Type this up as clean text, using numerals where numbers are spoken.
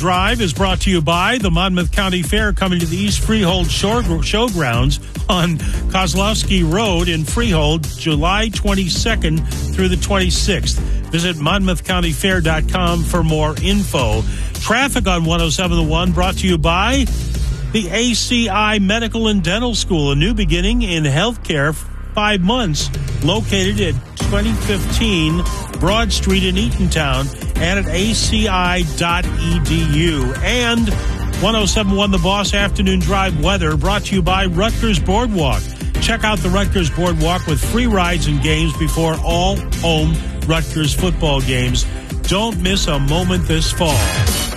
Drive is brought to you by the Monmouth County Fair, coming to the East Freehold Showgrounds on Kozlowski Road in Freehold, July 22nd through the 26th. Visit MonmouthCountyFair.com for more info. Traffic on 107.1 brought to you by the ACI Medical and Dental School, a new beginning in healthcare, 5 months, located at 2015 Broad Street in Eatontown and at aci.edu. And 107.1 The Boss Afternoon Drive weather brought to you by Rutgers Boardwalk. Check out the Rutgers Boardwalk with free rides and games before all home Rutgers football games. Don't miss a moment this fall.